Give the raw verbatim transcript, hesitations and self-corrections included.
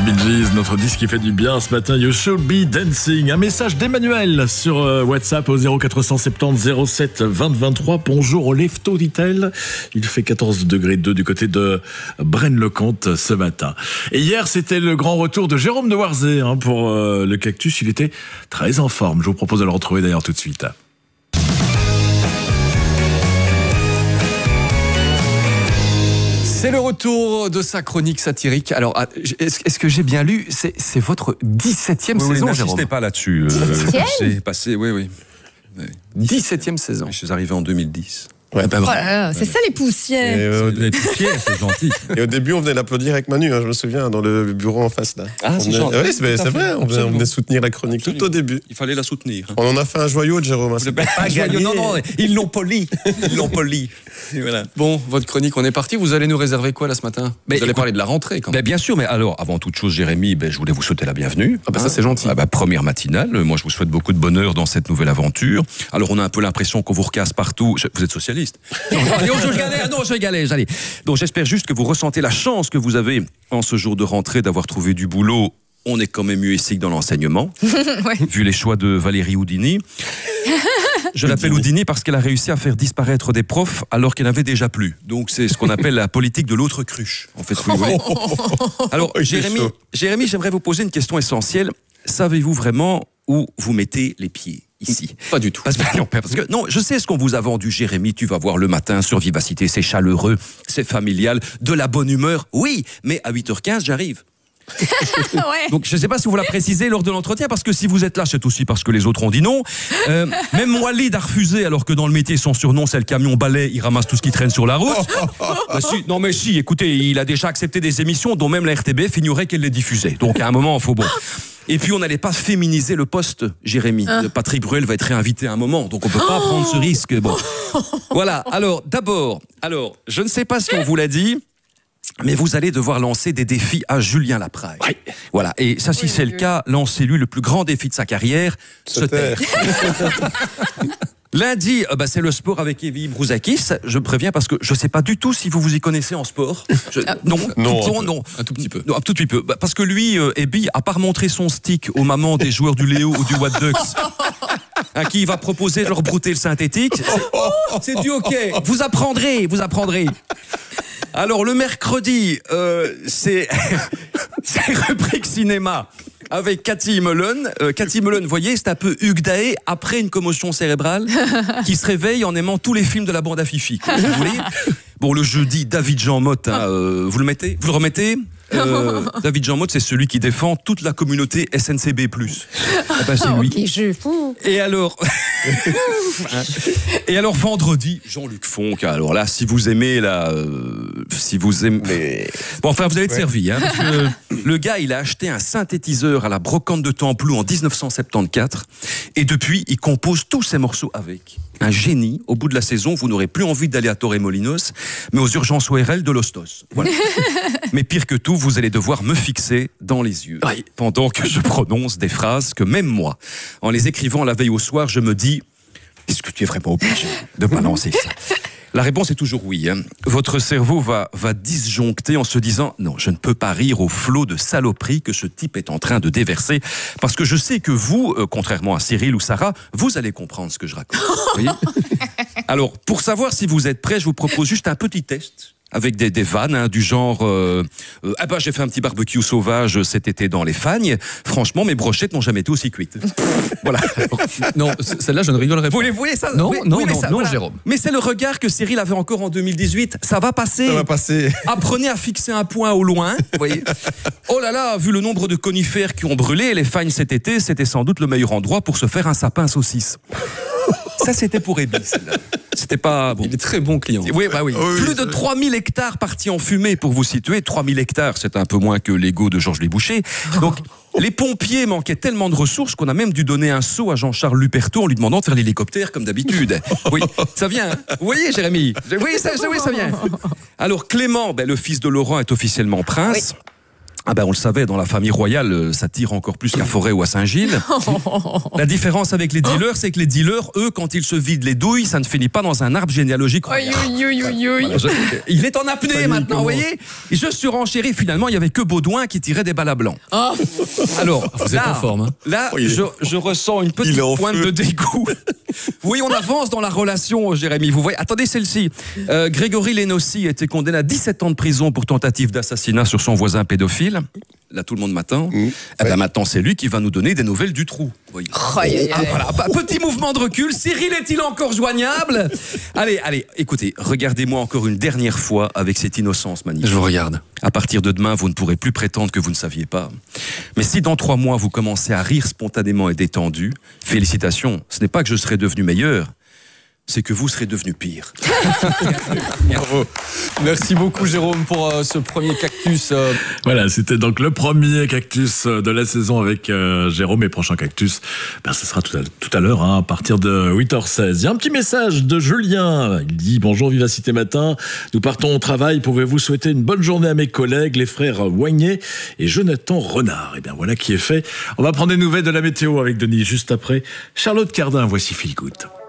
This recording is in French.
Les Bee Gees, notre disque qui fait du bien ce matin, You Should Be Dancing. Un message d'Emmanuel sur WhatsApp au zéro quatre cent soixante-dix zéro sept vingt vingt-trois. Bonjour au Lefto, dit-elle. Il fait quatorze degrés deux du côté de Braine-le-Comte ce matin. Et hier, c'était le grand retour de Jérôme de Warzé hein, pour euh, le Cactus. Il était très en forme. Je vous propose de le retrouver d'ailleurs tout de suite. C'est le retour de sa chronique satirique. Alors, est-ce, est-ce que j'ai bien lu ? C'est, c'est votre dix-septième oui, saison, oui, Jérôme. N'insistez pas là-dessus. dix-septième ? C'est passé, oui, oui. dix-septième saison. Je suis arrivé en deux mille dix. Ouais, ben, voilà, c'est ça les poussières. Et euh, les poussières, c'est gentil. Et au début, on venait l'applaudir avec Manu, hein, je me souviens, dans le bureau en face là. Ah, on c'est venait... gentil. Oui, c'est, c'est vrai, on venait, on venait soutenir la chronique Absolument. tout au début. Il fallait la soutenir. On en a fait un joyau de Jérôme. C'est pas gagné. Non, non, ils l'ont poli. Ils l'ont poli. Voilà. Bon, votre chronique, on est parti. Vous allez nous réserver quoi là ce matin ? Mais Vous allez écoute, parler de la rentrée quand même. Ben, bien sûr, mais alors, avant toute chose, Jérémy, ben, je voulais vous souhaiter la bienvenue. Ah ben ça, c'est gentil. Ah ben, première matinale. Moi, je vous souhaite beaucoup de bonheur dans cette nouvelle aventure. Alors, on a un peu l'impression qu'on vous recasse partout. Je... Vous êtes socialiste ? Non, allez, je galère, non, je galère, allez. Donc, j'espère juste que vous ressentez la chance que vous avez en ce jour de rentrée d'avoir trouvé du boulot. On est quand même mieux ici que dans l'enseignement, Ouais. vu les choix de Valérie Houdini. Je l'appelle Houdini parce qu'elle a réussi à faire disparaître des profs alors qu'elle n'avait déjà plus. Donc c'est ce qu'on appelle la politique de l'autre cruche. En fait, oui, oui. Alors, Jérémy, Jérémy, j'aimerais vous poser une question essentielle. Savez-vous vraiment où vous mettez les pieds ici ? Pas du tout. Parce que, non, parce que, non, je sais ce qu'on vous a vendu, Jérémy. Tu vas voir le matin sur Vivacité, c'est chaleureux, c'est familial, de la bonne humeur. Oui, mais à huit heures quinze, j'arrive. Ouais. Donc je ne sais pas si vous la précisez lors de l'entretien, parce que si vous êtes là, c'est aussi parce que les autres ont dit non. Euh, même Walid a refusé, alors que dans le métier, son surnom, c'est le camion balai, il ramasse tout ce qui traîne sur la route. Bah, si, non mais si, écoutez, il a déjà accepté des émissions dont même la R T B F ignorait qu'elle les diffusait. Donc à un moment, il faut bon... Et puis on n'allait pas féminiser le poste, Jérémy. Hein. Patrick Bruel va être réinvité à un moment, donc on ne peut pas prendre ce risque. Bon. Voilà, alors d'abord, alors, je ne sais pas si on vous l'a dit, mais vous allez devoir lancer des défis à Julien Lapraille. Ouais. Voilà, et ça, si Oui, c'est oui, le cas, lancez-lui le plus grand défi de sa carrière, se, Se taire. taire. Lundi, euh, bah, c'est le sport avec Evie Brouzakis. Je préviens parce que je ne sais pas du tout si vous vous y connaissez en sport. Je- non, Non, tout- un peu. non, Un tout petit peu. non, un tout petit peu. Bah, parce que lui, euh, Evie, à part montrer son stick aux mamans des joueurs du Léo ou du What Ducks, à qui il va proposer de leur brouter le synthétique, c'est, c'est du hockey. Vous apprendrez, vous apprendrez. Alors le mercredi, euh, c'est, c'est rubrique cinéma avec Cathy Mullen. Euh, Cathy Mullen, vous voyez, c'est un peu Hugues Daé après une commotion cérébrale qui se réveille en aimant tous les films de la bande à Fifi. Vous voyez ? Bon, le jeudi, David Jean Motte, hein, euh, vous le mettez ? Vous le remettez ? Euh, David Jean Motte, c'est celui qui défend toute la communauté S N C B plus. Eh ben, c'est lui. Ok, je fous. Et alors, et alors vendredi, Jean-Luc Fonck. Alors là, si vous aimez la, euh, si vous aimez, Mais... bon, enfin, vous allez être servi, hein, parce que le gars, il a acheté un synthétiseur à la brocante de Templou en dix-neuf cent soixante-quatorze, et depuis, il compose tous ses morceaux avec. Un génie. Au bout de la saison, vous n'aurez plus envie d'aller à Torremolinos, mais aux urgences O R L de l'Hostos. Voilà. Mais pire que tout, vous allez devoir me fixer dans les yeux pendant que je prononce des phrases que même moi, en les écrivant la veille au soir, je me dis, est-ce que tu es vraiment obligé de balancer ça ? La réponse est toujours oui. Hein. Votre cerveau va, va disjoncter en se disant « Non, je ne peux pas rire au flot de saloperies que ce type est en train de déverser, parce que je sais que vous, euh, contrairement à Cyril ou Sarah, vous allez comprendre ce que je raconte. » Vous voyez ? Alors, pour savoir si vous êtes prêts, je vous propose juste un petit test avec des, des vannes hein, du genre euh, euh, ah bah j'ai fait un petit barbecue sauvage cet été dans les Fagnes. Franchement, mes brochettes n'ont jamais été aussi cuites. Voilà. Non, c- celle-là, je ne rigolerai pas. Vous les voyez ça ? Non, Oui, non, oui, mais non, ça, non, voilà. Jérôme. Mais c'est le regard que Cyril avait encore en deux mille dix-huit. Ça va passer. Ça va passer. Apprenez à fixer un point au loin. Vous voyez. Oh là là, vu le nombre de conifères qui ont brûlé, les Fagnes cet été, c'était sans doute le meilleur endroit pour se faire un sapin saucisse. Ça, c'était pour Ebi, celle-là. C'était pas bon. Il est très bon client. Oui, bah oui. Oui, Plus de trois mille hectares partis en fumée pour vous situer. trois mille hectares, c'est un peu moins que l'ego de Georges Boucher. Donc, les pompiers manquaient tellement de ressources qu'on a même dû donner un seau à Jean-Charles Luperto en lui demandant de faire l'hélicoptère comme d'habitude. Oui, ça vient. Vous voyez, Jérémy ? Oui, ça, oui, ça vient. Alors, Clément, ben, le fils de Laurent, est officiellement prince. Ah ben on le savait, dans la famille royale, ça tire encore plus qu'à Forêt ou à Saint-Gilles. La différence avec les dealers, c'est que les dealers, eux, quand ils se vident les douilles, ça ne finit pas dans un arbre généalogique. Oi, oi, oi, oi, oi. Voilà, je- il est en apnée maintenant, vous voyez. Et je surenchéris, finalement, il y avait que Baudouin qui tirait des balles à blanc. Oh. Alors, Vous êtes là, en forme, hein. Là, Oh, il est- je, je ressens une petite Il est en pointe feu. de dégoût. Oui, on avance dans la relation, Jérémy. Vous voyez, attendez celle-ci. Euh, Grégory Lénossi a été condamné à dix-sept ans de prison pour tentative d'assassinat sur son voisin pédophile. Là, tout le monde m'attend. Mmh. Eh ben, Ouais. maintenant, c'est lui qui va nous donner des nouvelles du trou. Voyez. Aïe, aïe, Ah, aïe. voilà, bah, petit mouvement de recul. Cyril est-il encore joignable? Allez, allez, écoutez, regardez-moi encore une dernière fois avec cette innocence magnifique. Je vous regarde. À partir de demain, vous ne pourrez plus prétendre que vous ne saviez pas. Mais si dans trois mois, vous commencez à rire spontanément et détendu, félicitations, ce n'est pas que je serai devenu meilleur, c'est que vous serez devenu pire. Bravo. Merci beaucoup, Jérôme, pour euh, ce premier cactus. euh, Voilà, c'était donc le premier cactus de la saison avec euh, Jérôme. Et prochain cactus, ben, ce sera tout à, tout à l'heure, hein, à partir de huit heures seize. Il y a un petit message de Julien. Il dit « Bonjour Vivacité Matin, nous partons au travail. Pouvez-vous souhaiter une bonne journée à mes collègues, les frères Wagné et Jonathan Renard ?» Et bien voilà qui est fait. On va prendre des nouvelles de la météo avec Denis juste après. Charlotte Cardin, voici Feel Good.